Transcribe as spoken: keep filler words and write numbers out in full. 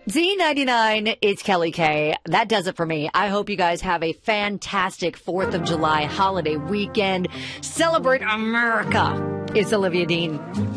Z ninety-nine, it's Kelly K. That does it for me. I hope you guys have a fantastic fourth of July holiday weekend. Celebrate America. It's Olivia Dean.